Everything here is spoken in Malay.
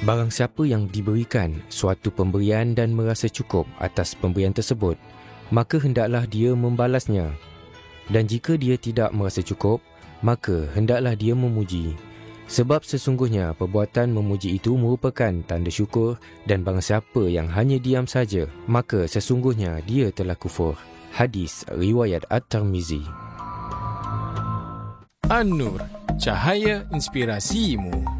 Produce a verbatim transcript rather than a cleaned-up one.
Barang siapa yang diberikan suatu pemberian dan merasa cukup atas pemberian tersebut, maka hendaklah dia membalasnya. Dan jika dia tidak merasa cukup, maka hendaklah dia memuji. Sebab sesungguhnya perbuatan memuji itu merupakan tanda syukur, dan barang siapa yang hanya diam saja, maka sesungguhnya dia telah kufur. Hadis riwayat At-Tirmizi. An-Nur, cahaya inspirasimu.